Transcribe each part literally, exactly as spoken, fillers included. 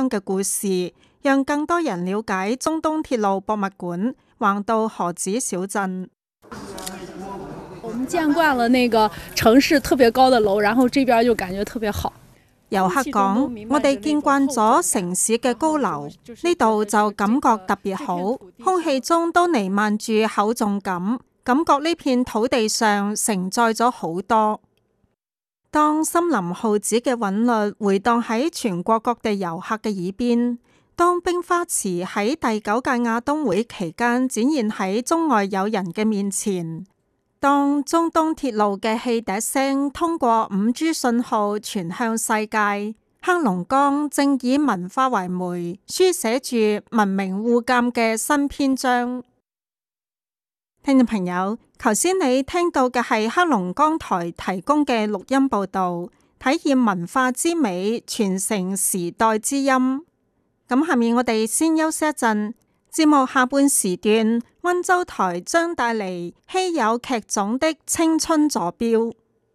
鄉嘅故事，讓更多人了解中東鐵路博物館橫渡河子小鎮。 我們見慣了那個城市特別高的樓，然後這邊就感覺特別好。 遊客講：我哋見慣咗城市嘅高樓，呢度就感覺特別好，空氣中都彌漫住厚重感，感覺呢片土地上承載咗好多。當森林號子嘅韻律回盪喺全國各地遊客嘅耳邊，當冰花池喺第九屆亞冬會期間展現喺中外友人嘅面前，當中東鐵路嘅汽笛聲通過五 G 信號傳向世界，黑龍江正以文化為媒，書寫住文明互鑒嘅新篇章。聽眾朋友，頭先你聽到嘅係黑龍江台提供嘅錄音報道，體驗文化之美，傳承時代之音。咁下面我哋先休息一陣。節目下半時段，溫州台將帶嚟稀有劇種的青春坐標，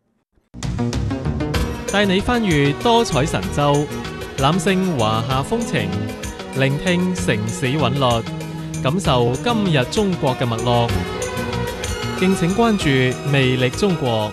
帶你翻閱多彩神州，覽勝華夏風情，聆聽城市韻律，感受今日中國嘅脈絡。敬請關注魅力中國。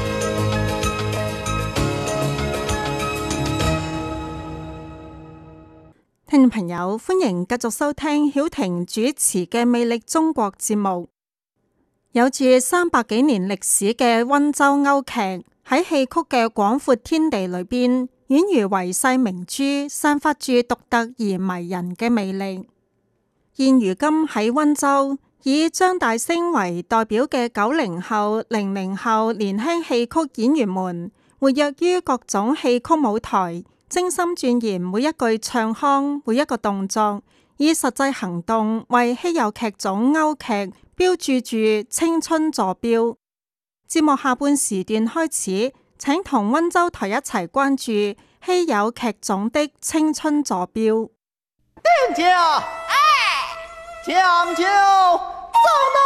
聽眾朋友，歡迎繼續收聽曉婷主持嘅《魅力中國》節目。有住三百幾年歷史嘅溫州甌劇，喺戲曲嘅廣闊天地裏邊，宛如遺世明珠，散發住獨特而迷人嘅魅力。現如今喺溫州，以張大聲為代表嘅九零後、零零後年輕戲曲演員們，活躍於各種戲曲舞台，精心鑽研每一句唱腔，每一個動作，以實際行動為稀有劇種甌劇標注住青春坐標。節目下半時段開始，請同溫州台一齊關注稀有劇種的青春坐標。 店家，哎，將就走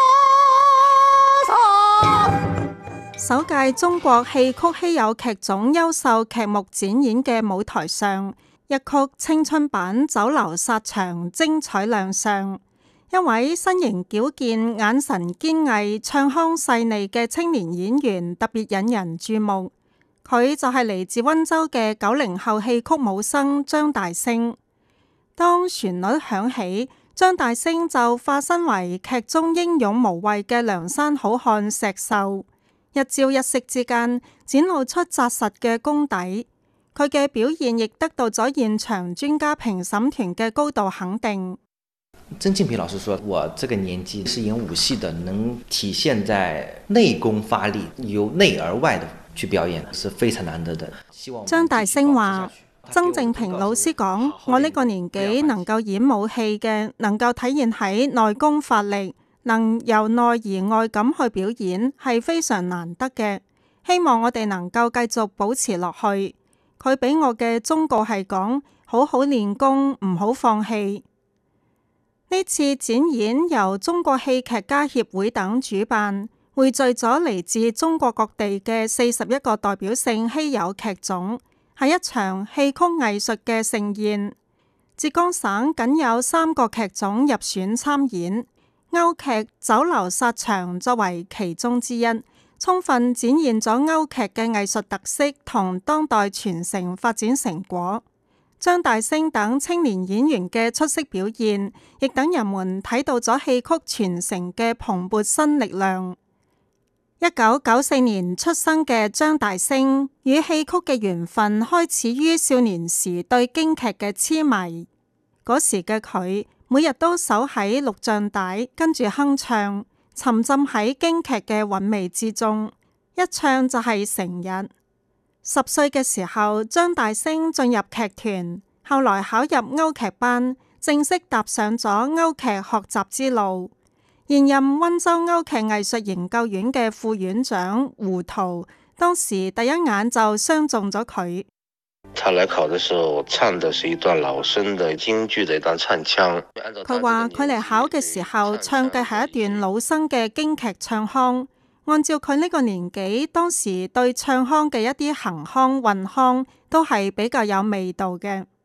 哪場？ 首屆中國戲曲稀有劇種優秀劇目展演嘅舞台上，一曲青春版《酒樓殺場》精彩亮相。一位身形矯健、眼神堅毅、唱腔細膩嘅青年演員特別引人注目。佢就係嚟自溫州嘅九零後戲曲武生張大聲。當旋律響起，張大聲就化身為劇中英勇無畏嘅梁山好漢石秀。一朝一夕之間，展露出紮實嘅功底。佢嘅表現亦得到咗現場專家評審團嘅高度肯定。 曾慶平老師說：我這個年紀是演武戲的，能體現在內功發力，由內而外的去表演，是非常難得的。希望張大聲話：曾正平老師講，我呢個年紀能夠演武戲嘅，能夠體現喺內功發力，能由內而外咁去表演，係非常難得嘅。希望我哋能夠繼續保持落去。佢俾我嘅忠告係講：好好練功，唔好放棄。呢次展演由中國戲劇家協會等主辦，匯聚咗嚟自中國各地嘅四十一個代表性稀有劇種，係一場戲曲藝術嘅盛宴。浙江省僅有三個劇種入選參演，甌劇《酒樓殺場》作為其中之一，充分展現咗甌劇嘅藝術特色同當代傳承發展成果。張大聲等青年演員嘅出色表現，亦等人們睇到咗戲曲傳承嘅蓬勃新力量。一九九四年出生嘅張大聲，與戲曲嘅緣分開始於少年時對京劇嘅痴迷。嗰時嘅佢，每日都守喺錄像帶，跟住哼唱，沉浸喺京劇嘅韻味之中，一唱就係成日。十歲嘅時候，張大聲進入劇團，後來考入甌劇班，正式踏上咗甌劇學習之路。現任溫州甌劇藝術研究院嘅副院長胡桃，當時第一眼就相中咗佢。 他來考的時候，唱的是一段老生的京劇的一段唱腔。 佢話佢嚟考嘅時候，唱嘅係一段老生嘅京劇唱腔。按照佢呢個年紀，當時對唱腔嘅一啲行腔、韻腔都係比較有味道嘅。